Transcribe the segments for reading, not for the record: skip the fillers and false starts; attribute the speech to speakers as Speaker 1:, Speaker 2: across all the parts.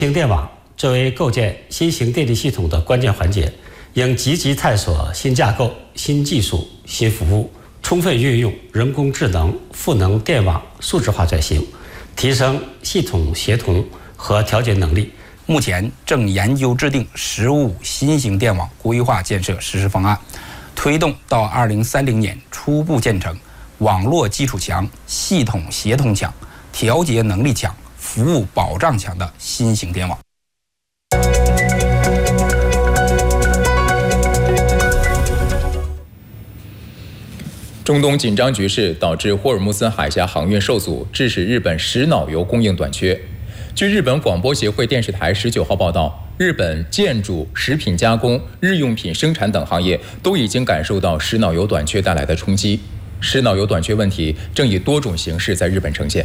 Speaker 1: 新电网作为构建新型电力系统的关键环节，应积极探索新架构、新技术、新服务，充分运用人工智能赋能电网数字化转型，提升系统协同和调节能力。
Speaker 2: 目前正研究制定15新型电网规划建设实施方案，推动到2030年初步建成网络基础强、系统协同强、调节能力强、服务保障强的新型电网。
Speaker 3: 中东紧张局势导致霍尔木兹海峡航运受阻，致使日本石脑油供应短缺。据日本广播协会电视台19号报道，日本建筑、食品加工、日用品生产等行业都已经感受到石脑油短缺带来的冲击。石脑油短缺问题正以多种形式在日本呈现。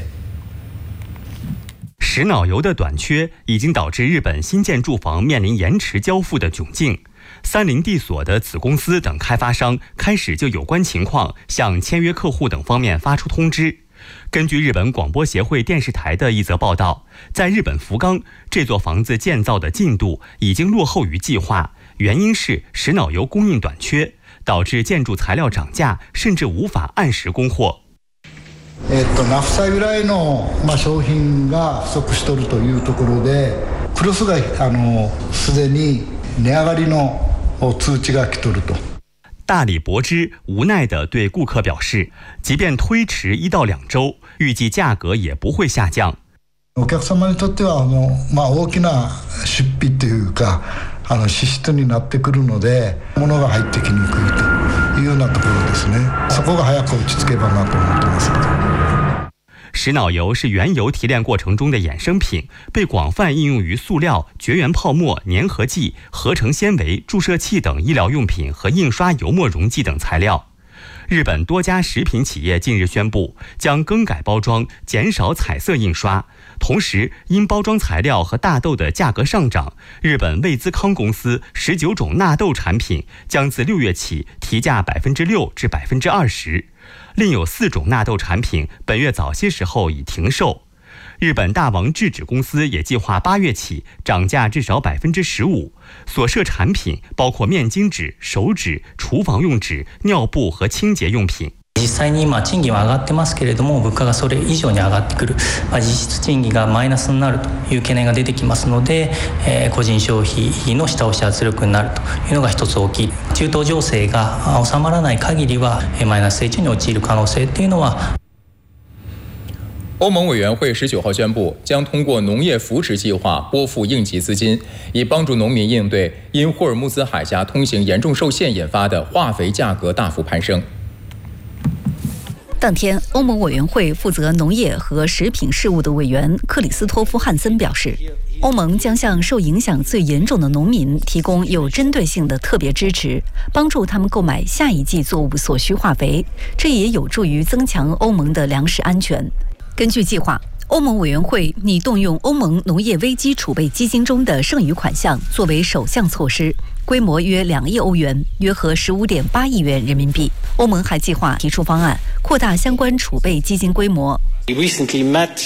Speaker 4: 石脑油的短缺已经导致日本新建住房面临延迟交付的窘境。三菱地所的子公司等开发商开始就有关情况向签约客户等方面发出通知。根据日本广播协会电视台的一则报道，在日本福冈，这座房子建造的进度已经落后于计划，原因是石脑油供应短缺，导致建築材料涨价，甚至無法按時供貨。
Speaker 5: ナフサ由来の商品が不足しているというところで、クロスがすでに値上がりの通知が来ていると。
Speaker 4: 大理博之无奈地对顾客表示，即便推迟1到2周，预计价格也不会下降。
Speaker 5: お客様にとっては大きな出費というか支出になってくるので、物が入ってきにくいというようなところですね。そこが早く落ち着けばなと思ってます。
Speaker 4: 石脑油是原油提炼过程中的衍生品，被广泛应用于塑料、绝缘泡沫、粘合剂、合成纤维、注射器等医疗用品和印刷油墨溶剂等材料。日本多家食品企业近日宣布将更改包装，减少彩色印刷。同时，因包装材料和大豆的价格上涨，日本味滋康公司19种纳豆产品将自6月起提价6%至20%。另有4种纳豆产品本月早些时候已停售。日本大王制纸公司也计划8月起涨价至少15%，所涉产品包括面巾纸、手纸、厨房用纸、尿布和清洁用品。
Speaker 6: 実際に今賃金は上がってますけれども、物価がそれ以上に上がってくる、実質賃金がマイナスになるという懸念が出てきますので、個人消費の下押し圧力になるというのが一つ大きい。中東情勢が収まらない限りはマイナス成長に陥る可能性というのは。
Speaker 3: 欧盟委员会19号宣布，将通过农业扶持计划拨付应急资金，以帮助农民应对因霍尔木兹海峡通行严重受限引发的化肥价格大幅攀升。
Speaker 7: 当天，欧盟委员会负责农业和食品事务的委员克里斯托夫·汉森表示，欧盟将向受影响最严重的农民提供有针对性的特别支持，帮助他们购买下一季作物所需化肥，这也有助于增强欧盟的粮食安全。根据计划，欧盟委员会拟动用欧盟农业危机储备基金中的剩余款项作为首项措施，规模约2亿欧元，约合15.8亿元人民币。欧盟还计划提出方案，扩大相关储备基金规模。
Speaker 8: We recently met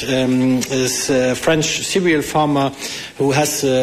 Speaker 8: this French cereal farmer who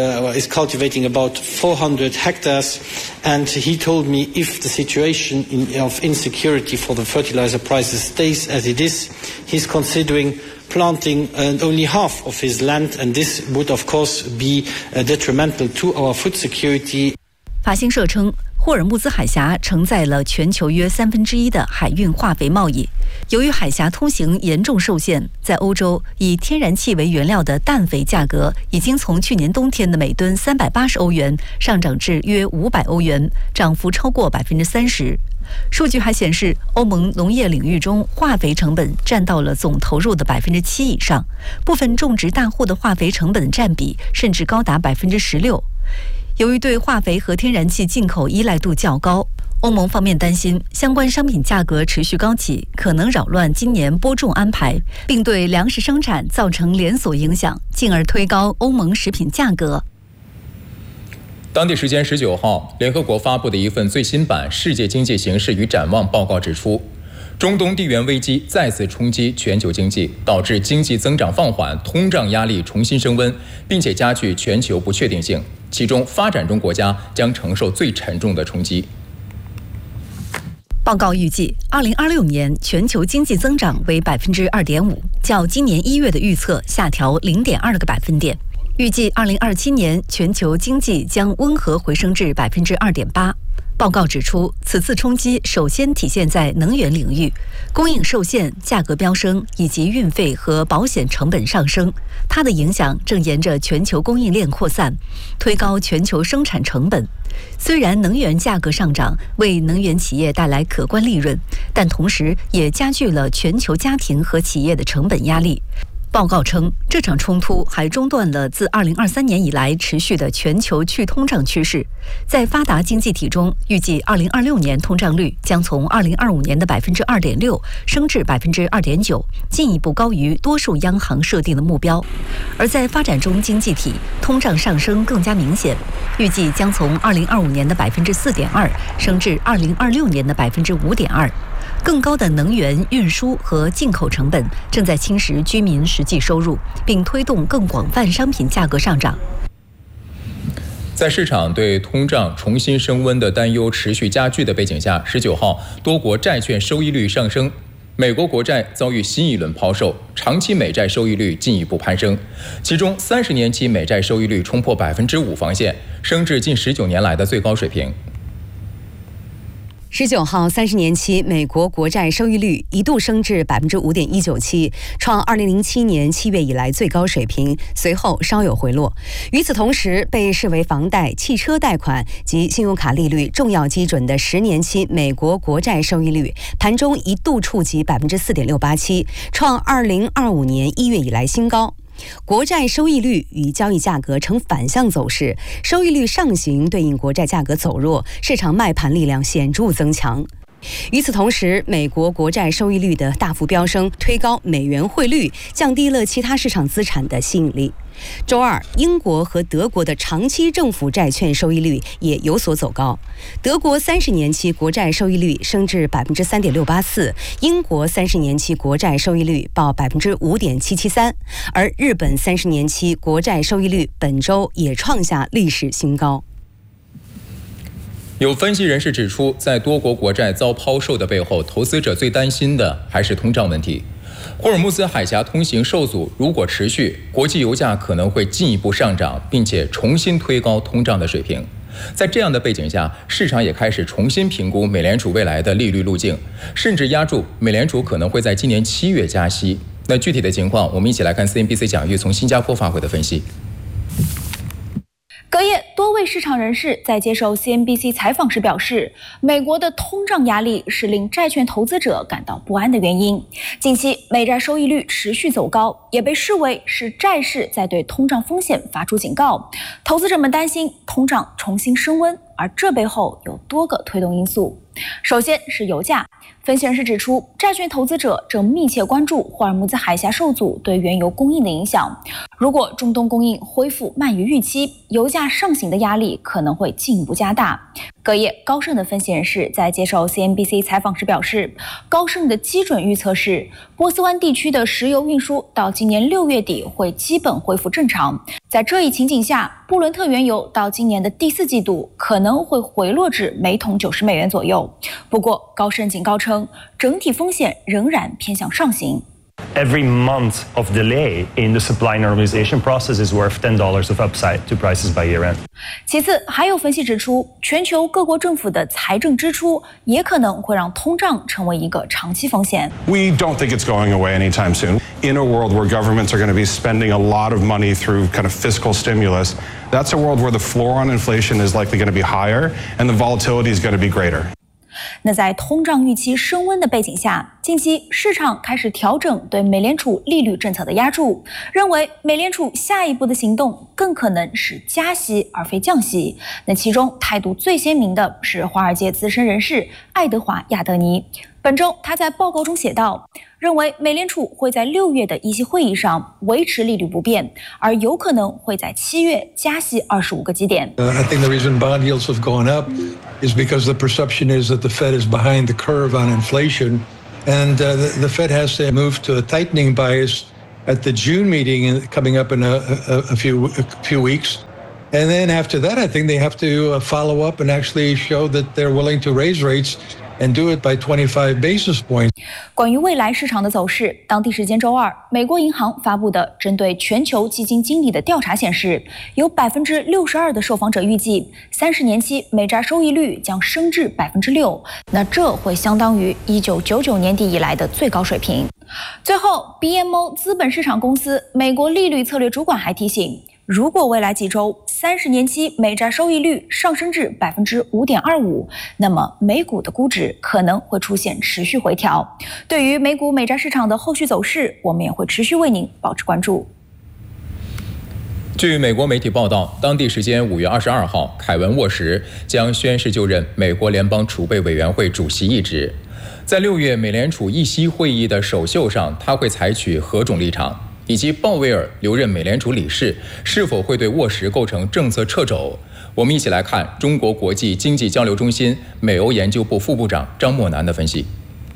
Speaker 8: is cultivating about 400 hectares, and he told me if the situation of insecurity for the fertilizer prices stays as it is, he's considering planting only half of his land, and this would of course be detrimental to our food security.
Speaker 7: 法新社称，霍尔木兹海峡承载了全球约1/3的海运化肥贸易。由于海峡通行严重受限，在欧洲以天然气为原料的氮肥价格已经从去年冬天的每吨380欧元上涨至约500欧元，涨幅超过30%。数据还显示，欧盟农业领域中化肥成本占到了总投入的7%以上，部分种植大户的化肥成本占比甚至高达16%。由于对化肥和天然气进口依赖度较高，欧盟方面担心相关商品价格持续高企，可能扰乱今年播种安排，并对粮食生产造成连锁影响，进而推高欧盟食品价格。
Speaker 3: 当地时间19号，联合国发布的一份最新版《世界经济形势与展望》报告指出， 中东地缘危机再次冲击全球经济，导致经济增长放缓，通胀压力重新升温，并且加剧全球不确定性。其中，发展中国家将承受最沉重的冲击。
Speaker 7: 报告预计，2026年全球经济增长为2.5%，较今年1月的预测下调0.2个百分点。预计2027年全球经济将温和回升至2.8%。报告指出，此次冲击首先体现在能源领域，供应受限、价格飙升以及运费和保险成本上升，它的影响正沿着全球供应链扩散，推高全球生产成本。虽然能源价格上涨为能源企业带来可观利润，但同时也加剧了全球家庭和企业的成本压力。报告称，这场冲突还中断了自2023年以来持续的全球去通胀趋势。在发达经济体中，预计2026年通胀率将从2025年的2.6%升至2.9%，进一步高于多数央行设定的目标。而在发展中经济体，通胀上升更加明显，预计将从2025年的4.2%升至2026年的5.2%。更高的能源运输和进口成本正在侵蚀居民实际收入，并推动更广泛商品价格上涨。
Speaker 3: 在市场对通胀重新升温的担忧持续加剧的背景下，19号多国债券收益率上升，美国国债遭遇新一轮抛售，长期美债收益率进一步攀升，其中30年期美债收益率冲破5%防线，升至近19年来的最高水平。
Speaker 9: 19号，30年期美国国债收益率一度升至5.197%，创2007年7月以来最高水平，随后稍有回落。与此同时，被视为房贷、汽车贷款及信用卡利率重要基准的10年期美国国债收益率盘中一度触及4.687%，创2025年1月以来新高。国债收益率与交易价格呈反向走势，收益率上行对应国债价格走弱，市场卖盘力量显著增强。与此同时，美国国债收益率的大幅飙升，推高美元汇率，降低了其他市场资产的吸引力。周二，英国和德国的长期政府债券收益率也有所走高。德国30年期国债收益率升至3.684%，英国30年期国债收益率报5.773%，而日本30年期国债收益率本周也创下历史新高。
Speaker 3: 有分析人士指出，在多国国债遭抛售的背后，投资者最担心的还是通胀问题。霍尔木兹海峡通行受阻如果持续，国际油价可能会进一步上涨，并且重新推高通胀的水平。在这样的背景下，市场也开始重新评估美联储未来的利率路径，甚至押注美联储可能会在今年7月加息。那具体的情况，我们一起来看 CNBC 蒋玉从新加坡发回的分析。
Speaker 10: 隔夜，多位市场人士在接受 CNBC 采访时表示，美国的通胀压力是令债券投资者感到不安的原因。近期美债收益率持续走高，也被视为是债市在对通胀风险发出警告。投资者们担心通胀重新升温，而这背后有多个推动因素。首先是油价，分析人士指出，债券投资者正密切关注霍尔木兹海峡受阻对原油供应的影响。如果中东供应恢复慢于预期，油价上行的压力可能会进一步加大。隔夜，高盛的分析人士在接受 CNBC 采访时表示，高盛的基准预测是波斯湾地区的石油运输到今年6月底会基本恢复正常。在这一情景下，布伦特原油到今年的第4季度可能会回落至每桶90美元左右。不过，高盛警告称，整体风险仍然偏向上行。
Speaker 11: Every month of delay in the supply normalization process is worth $10 of upside to prices by year end.
Speaker 10: 其次，还有分析指出，全球各国政府的财政支出也可能会让通胀成为一个长期风险。
Speaker 12: We don't think it's going away anytime soon. In a world where governments are going to be spending a lot of money through kind of fiscal stimulus, that's a world where the floor on inflation is likely going to be higher and the volatility is going to be greater.
Speaker 10: 那在通胀预期升温的背景下，近期市场开始调整对美联储利率政策的押注，认为美联储下一步的行动更可能是加息而非降息。那其中态度最鲜明的是华尔街资深人士爱德华·亚德尼。本周他在报告中写道，认为美联储会在6月的议息会议上维持利率不变，而有可能会在7月加息25个基点。
Speaker 13: I think the reason bond yields have gone up is because the perception is that the Fed is behind the curve on inflation And the Fed has to move to a tightening bias at the June meeting coming up in a few weeks. And then after that, I think they have to follow up and actually show that they're willing to raise rates and do it by 25 basis points.
Speaker 10: 关于未来市场的走势，当地时间周二，美国银行发布的针对全球基金经理的调查显示，有62%的受访者预计30年期美债收益率将升至6%，那这会相当于1999年底以来的最高水平。最后 ，BMO 资本市场公司美国利率策略主管还提醒，如果未来几周30年期美债收益率上升至5.25%，那么美股的估值可能会出现持续回调。对于美股美债市场的后续走势，我们也会持续为您保持关注。
Speaker 3: 据美国媒体报道，当地时间5月22号，凯文·沃什将宣誓就任美国联邦储备委员会主席一职。在6月美联储议息会议的首秀上，他会采取何种立场？以及鲍威尔留任美联储理事是否会对沃什构成政策掣肘？我们一起来看中国国际经济交流中心美欧研究部副部长张默南的分析。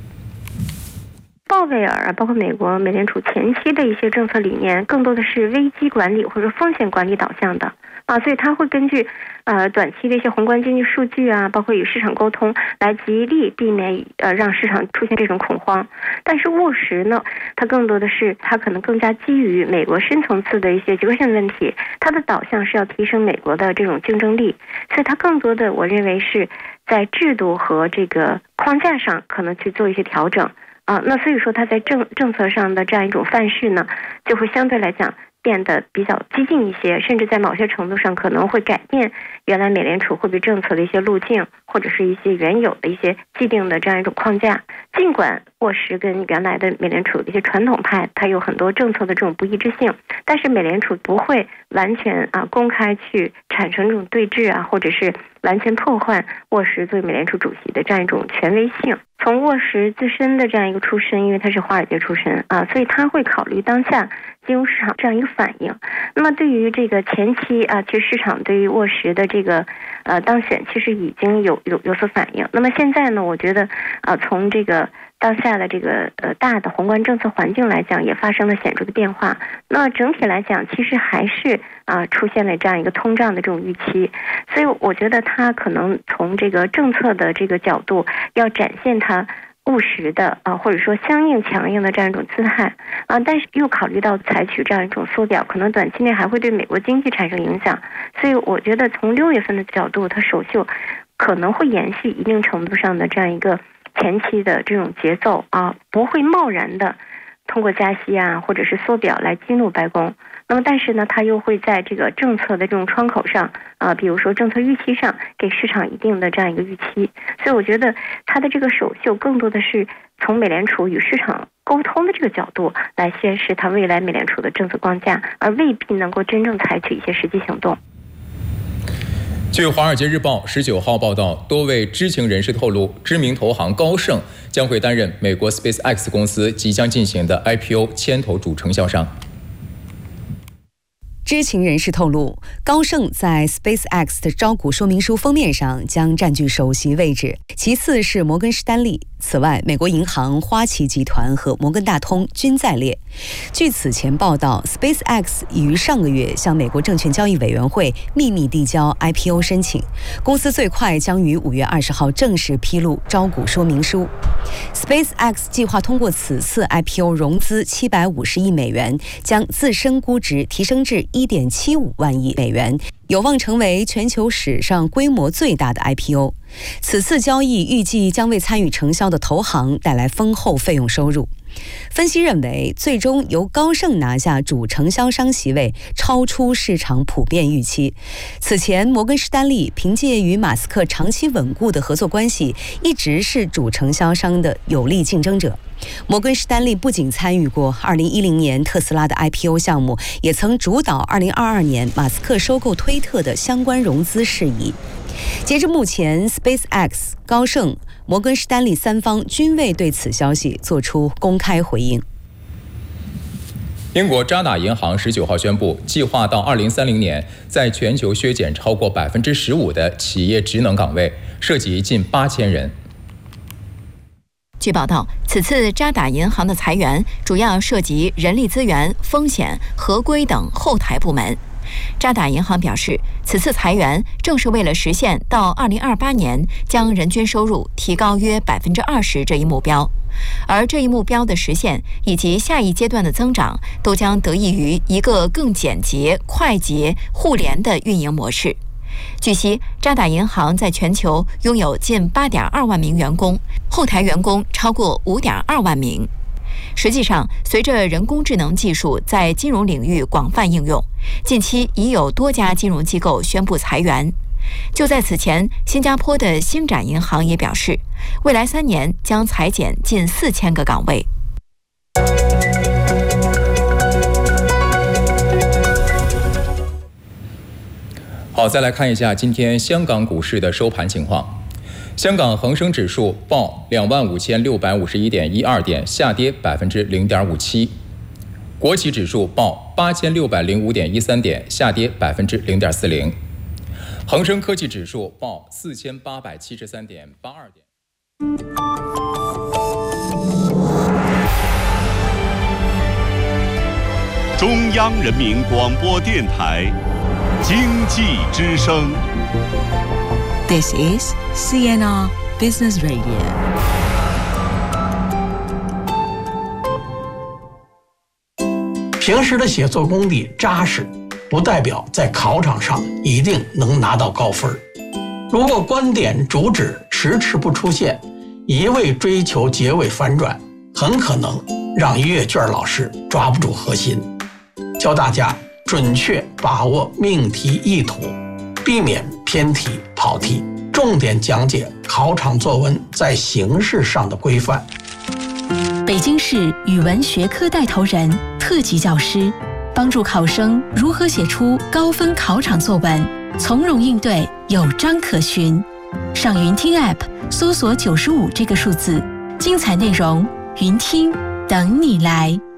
Speaker 14: 鲍威尔包括美国美联储前期的一些政策理念，更多的是危机管理或者风险管理导向的所以他会根据短期的一些宏观经济数据包括与市场沟通，来极力避免让市场出现这种恐慌。但是沃什呢，他更多的是他可能更加基于美国深层次的一些结构性问题，他的导向是要提升美国的这种竞争力，所以他更多的我认为是在制度和这个框架上可能去做一些调整那所以说他在政策上的这样一种范式呢，就会相对来讲变得比较激进一些，甚至在某些程度上可能会改变原来美联储货币政策的一些路径，或者是一些原有的一些既定的这样一种框架。尽管沃什跟原来的美联储的一些传统派它有很多政策的这种不一致性，但是美联储不会完全公开去产生这种对峙或者是完全破坏沃什作为美联储主席的这样一种权威性。从沃什自身的这样一个出身，因为他是华尔街出身所以他会考虑当下金融市场这样一个反应。那么对于这个前期其实市场对于沃什的这个当选其实已经有所反应。那么现在呢，我觉得从这个当下的这个大的宏观政策环境来讲，也发生了显著的变化。那整体来讲，其实还是出现了这样一个通胀的这种预期。所以我觉得他可能从这个政策的这个角度，要展现他务实的或者说相应强硬的这样一种姿态但是又考虑到采取这样一种缩表，可能短期内还会对美国经济产生影响。所以我觉得从6月份的角度，他首秀可能会延续一定程度上的这样一个前期的这种节奏不会贸然的通过加息或者是缩表来激怒白宫。那么但是呢，他又会在这个政策的这种窗口上比如说政策预期上给市场一定的这样一个预期。所以我觉得他的这个首秀更多的是从美联储与市场沟通的这个角度来宣示他未来美联储的政策框架，而未必能够真正采取一些实际行动。
Speaker 3: 据《华尔街日报》19号报道，多位知情人士透露，知名投行高盛将会担任美国 SpaceX 公司即将进行的 IPO 牵头主承销商。
Speaker 9: 知情人士透露，高盛在 SpaceX 的招股说明书封面上将占据首席位置，其次是摩根士丹利。此外，美国银行、花旗集团和摩根大通均在列。据此前报道 ，SpaceX 已于上个月向美国证券交易委员会秘密递交 IPO 申请，公司最快将于5月20号正式披露招股说明书。SpaceX 计划通过此次 IPO 融资750亿美元，将自身估值提升至1.75万亿美元，有望成为全球史上规模最大的 IPO。此次交易预计将为参与承销的投行带来丰厚费用收入。分析认为，最终由高盛拿下主承销商席位，超出市场普遍预期。此前，摩根士丹利凭借与马斯克长期稳固的合作关系，一直是主承销商的有力竞争者。摩根士丹利不仅参与过2010年特斯拉的 IPO 项目，也曾主导2022年马斯克收购推特的相关融资事宜。截至目前 ，SpaceX、高盛、摩根士丹利三方均未对此消息做出公开回应。
Speaker 3: 英国渣打银行19号宣布，计划到2030年在全球削减超过15%的企业职能岗位，涉及近8000人。
Speaker 7: 据报道，
Speaker 15: 此次渣打银行的裁员主要涉及人力资源、风险、合规等后台部门。渣打银行表示，此次裁员正是为了实现到2028年将人均收入提高约20%这一目标，而这一目标的实现以及下一阶段的增长，都将得益于一个更简洁、快捷、互联的运营模式。据悉，渣打银行在全球拥有近8.2万名员工，后台员工超过5.2万名。实际上，随着人工智能技术在金融领域广泛应用，近期已有多家金融机构宣布裁员。就在此前，新加坡的星展银行也表示，未来3年将裁减近4000个岗位。
Speaker 3: 好，再来看一下今天香港股市的收盘情况。香港恒生指数报25,651.12点，下跌0.57%；国企指数报8,605.13点，下跌0.40%；恒生科技指数报4,873.82点。
Speaker 16: 中央人民广播电台经济之声。
Speaker 17: This is CNR Business Radio.
Speaker 18: 平时的写作功底扎实，不代表在考场上一定能拿到高分。如果观点主旨迟迟不出现，一味追求结尾反转，很可能让阅卷老师抓不住核心。教大家准确把握命题意图，避免偏题跑题，重点讲解考场作文在形式上的规范。
Speaker 17: 北京市语文学科带头人、特级教师，帮助考生如何写出高分考场作文，从容应对，有章可循。上云听 App 搜索95这个数字，精彩内容，云听等你来。